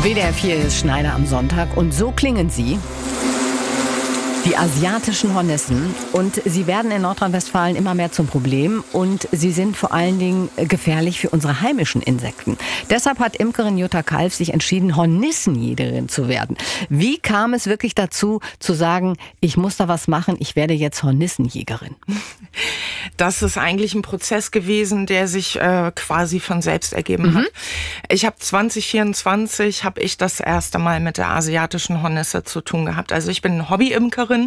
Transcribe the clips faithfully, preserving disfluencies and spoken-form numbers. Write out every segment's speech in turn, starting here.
W D R vier ist Schneider am Sonntag und so klingen sie. Die asiatischen Hornissen, und sie werden in Nordrhein-Westfalen immer mehr zum Problem und sie sind vor allen Dingen gefährlich für unsere heimischen Insekten. Deshalb hat Imkerin Jutta Kalf sich entschieden, Hornissenjägerin zu werden. Wie kam es wirklich dazu, zu sagen, ich muss da was machen, ich werde jetzt Hornissenjägerin? Das ist eigentlich ein Prozess gewesen, der sich äh, quasi von selbst ergeben mhm. hat. Ich habe zwanzig vierundzwanzig habe ich das erste Mal mit der asiatischen Hornisse zu tun gehabt. Also ich bin Hobby-Imkerin.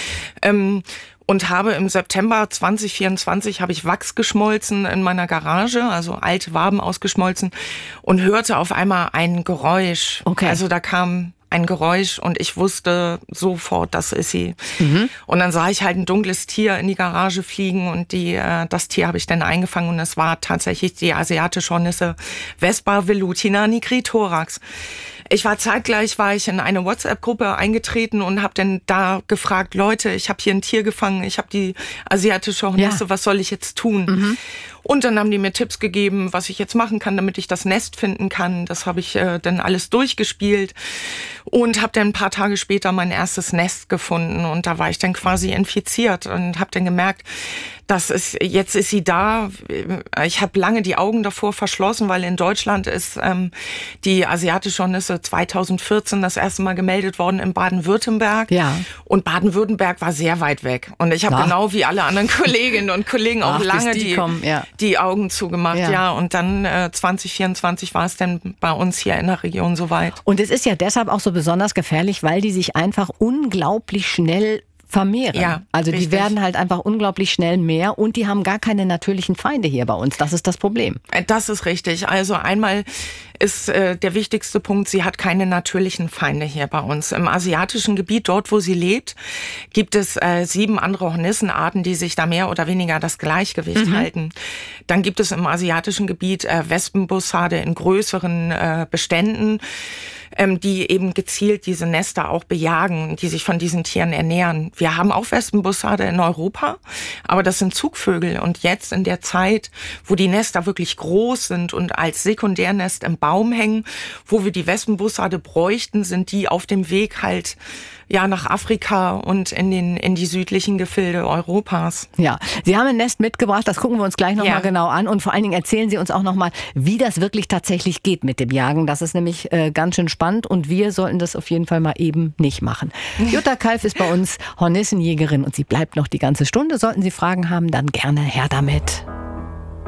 Ähm, und habe im September zwanzig vierundzwanzig habe ich Wachs geschmolzen in meiner Garage, also alte Waben ausgeschmolzen und hörte auf einmal ein Geräusch. Okay. Also da kam ein Geräusch und ich wusste sofort, das ist sie. Mhm. Und dann sah ich halt ein dunkles Tier in die Garage fliegen und die, äh, das Tier habe ich dann eingefangen und es war tatsächlich die asiatische Hornisse Vespa velutina nigrithorax. Ich war zeitgleich, war ich in eine WhatsApp-Gruppe eingetreten und habe dann da gefragt, Leute, ich habe hier ein Tier gefangen, ich habe die asiatische Hornisse, ja. was soll ich jetzt tun? Mhm. Und dann haben die mir Tipps gegeben, was ich jetzt machen kann, damit ich das Nest finden kann. Das habe ich äh, dann alles durchgespielt und habe dann ein paar Tage später mein erstes Nest gefunden. Und da war ich dann quasi infiziert und habe dann gemerkt, das ist, jetzt ist sie da. Ich habe lange die Augen davor verschlossen, weil in Deutschland ist ähm, die asiatische Hornisse zweitausendvierzehn das erste Mal gemeldet worden in Baden-Württemberg. Ja. Und Baden-Württemberg war sehr weit weg. Und ich habe genau wie alle anderen Kolleginnen und Kollegen auch Ach, lange die, die, kommen, ja. die Augen zugemacht. Ja. Ja. Und dann äh, zwanzig vierundzwanzig war es dann bei uns hier in der Region soweit. Und es ist ja deshalb auch so besonders gefährlich, weil die sich einfach unglaublich schnell vermehren. Ja, also die richtig. werden halt einfach unglaublich schnell mehr und die haben gar keine natürlichen Feinde hier bei uns. Das ist das Problem. Das ist richtig. Also einmal ist äh, der wichtigste Punkt, sie hat keine natürlichen Feinde hier bei uns. Im asiatischen Gebiet, dort wo sie lebt, gibt es äh, sieben andere Hornissenarten, die sich da mehr oder weniger das Gleichgewicht mhm. halten. Dann gibt es im asiatischen Gebiet äh, Wespenbussarde in größeren äh, Beständen, ähm, die eben gezielt diese Nester auch bejagen, die sich von diesen Tieren ernähren. Wir haben auch Wespenbussarde in Europa, aber das sind Zugvögel. Und jetzt in der Zeit, wo die Nester wirklich groß sind und als Sekundärnest im Baum hängen, wo wir die Wespenbussarde bräuchten, sind die auf dem Weg halt ja nach Afrika und in den in die südlichen Gefilde Europas. Ja, Sie haben ein Nest mitgebracht, das gucken wir uns gleich nochmal Ja. genau an und vor allen Dingen erzählen Sie uns auch nochmal, wie das wirklich tatsächlich geht mit dem Jagen. Das ist nämlich äh, ganz schön spannend und wir sollten das auf jeden Fall mal eben nicht machen. Jutta Kalf ist bei uns Hornissenjägerin und sie bleibt noch die ganze Stunde. Sollten Sie Fragen haben, dann gerne her damit.